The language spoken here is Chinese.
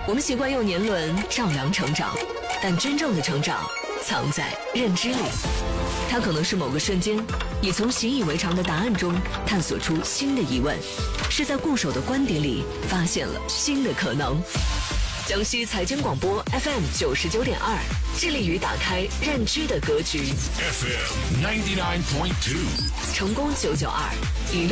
我们习惯用年轮丈量成长，但真正的成长藏在认知里。它可能是某个瞬间，你从习以为常的答案中探索出新的疑问，是在固守的观点里发现了新的可能。江西财经广播 FM 99.2，致力于打开认知的格局。 FM 99.2， 成功992。